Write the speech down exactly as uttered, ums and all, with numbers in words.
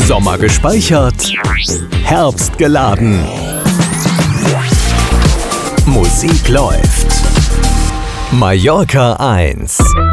Sommer gespeichert, Herbst geladen. Musik läuft. Mallorca eins.